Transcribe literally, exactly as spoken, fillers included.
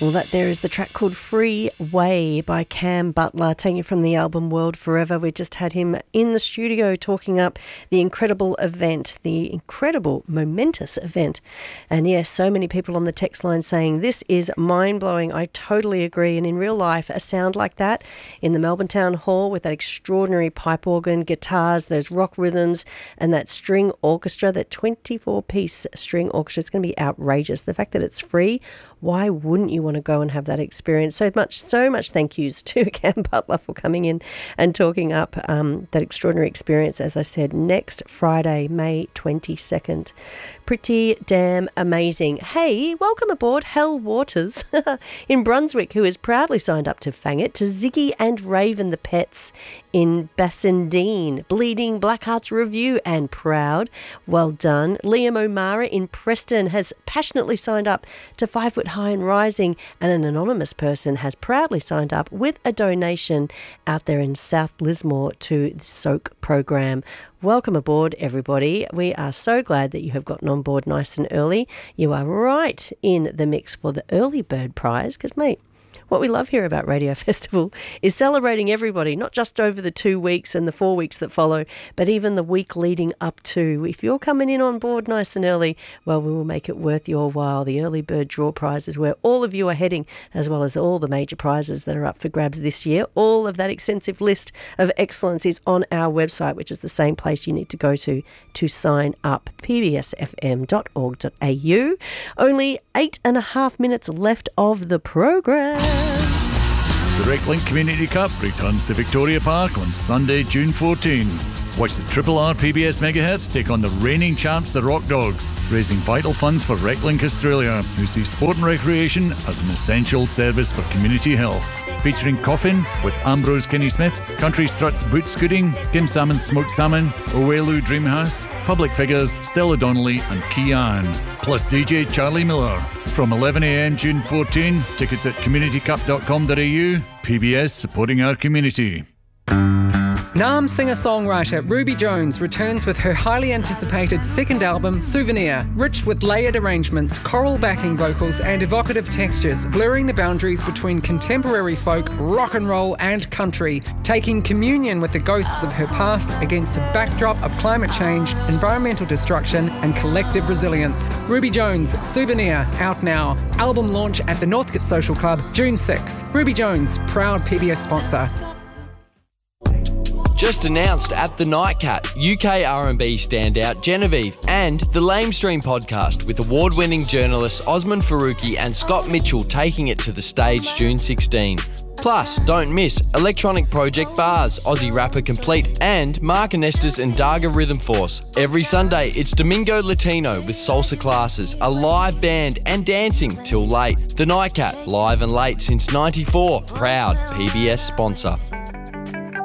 Well, that there is the track called Free Way by Cam Butler, taking it from the album World Forever. We just had him in the studio talking up the incredible event, the incredible, momentous event. And yes, so many people on the text line saying this is mind-blowing. I totally agree. And in real life, a sound like that in the Melbourne Town Hall with that extraordinary pipe organ, guitars, those rock rhythms, and that string orchestra, that twenty-four piece string orchestra, it's going to be outrageous. The fact that it's free, why wouldn't you want to go and have that experience? So much, so much thank yous to Cam Butler for coming in and talking up um, that extraordinary experience, as I said, next Friday, May twenty-second. Pretty damn amazing. Hey, welcome aboard Hell Waters in Brunswick, who has proudly signed up to Fang It, to Ziggy and Raven the Pets in Bassendean, Bleeding Blackheart's Review and proud. Well done. Liam O'Mara in Preston has passionately signed up to Five Foot High and Rising, and an anonymous person has proudly signed up with a donation out there in South Lismore to the Soak program. Welcome aboard, everybody. We are so glad that you have gotten on board nice and early. You are right in the mix for the early bird prize, because, mate, what we love here about Radio Festival is celebrating everybody, not just over the two weeks and the four weeks that follow, but even the week leading up to. If you're coming in on board nice and early, well, we will make it worth your while. The early bird draw prize is where all of you are heading, as well as all the major prizes that are up for grabs this year. All of that extensive list of excellence is on our website, which is the same place you need to go to to sign up, p b s f m dot org dot a u. Only eight and a half minutes left of the program. The RecLink Community Cup returns to Victoria Park on Sunday, June fourteenth. Watch the Triple R P B S Megahertz take on the reigning champs, the Rock Dogs, raising vital funds for RecLink Australia, who see sport and recreation as an essential service for community health. Featuring Coffin with Ambrose Kenny Smith, Country Struts Boot Scooting, Kim Salmon's Smoked Salmon, Owelu Dreamhouse, Public Figures, Stella Donnelly and Kian, plus D J Charlie Miller. From eleven a m June fourteenth, tickets at community cup dot com dot a u. P B S supporting our community. Naarm singer-songwriter Ruby Jones returns with her highly anticipated second album, Souvenir, rich with layered arrangements, choral backing vocals and evocative textures, blurring the boundaries between contemporary folk, rock and roll and country, taking communion with the ghosts of her past against a backdrop of climate change, environmental destruction and collective resilience. Ruby Jones, Souvenir, out now. Album launch at the Northcote Social Club, June sixth. Ruby Jones, proud P B S sponsor. Just announced at the Nightcat, U K R and B standout Genevieve and the Lame Stream podcast with award-winning journalists Osman Faruqi and Scott Mitchell taking it to the stage June sixteenth. Plus, don't miss Electronic Project Bars, Aussie Rapper Complete and Mark Anestas and Darga Rhythm Force. Every Sunday, it's Domingo Latino with salsa classes, a live band and dancing till late. The Nightcat, live and late since ninety-four. Proud P B S sponsor.